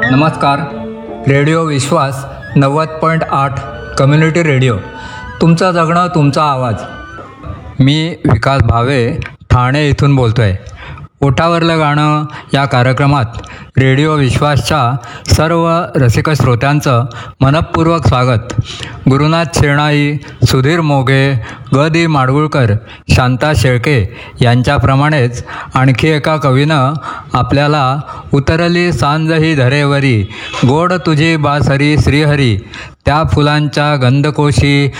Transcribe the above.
नमस्कार. रेडिओ विश्वास 90.8 community radio. तुमचं जगणं तुमचा आवाज. मी विकास भावे ठाणे इथून बोलतो आहे. ओठावरलं गाणं या कार्यक्रमात रेडिओ विश्वासच्या सर्व रसिक श्रोत्यांचं मनःपूर्वक स्वागत. गुरुनाथ शेणाई, सुधीर मोघे, ग दी माडगुळकर, शांता शेळके यांच्याप्रमाणेच आणखी एका कवीनं आपल्याला उतरली सांज ही धरेवरी, गोड तुझी बासरी श्रीहरी, त्या फुलांच्या गंधकोशी